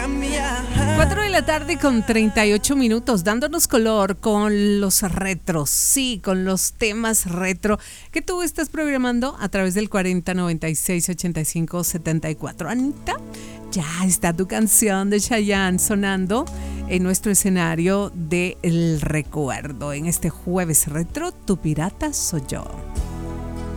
4 de la tarde con 38 minutos, dándonos color con los retros, sí, con los temas retro que tú estás programando a través del 4096-8574. Anita, ya está tu canción de Chayanne sonando en nuestro escenario de El Recuerdo. En este jueves retro, tu pirata soy yo.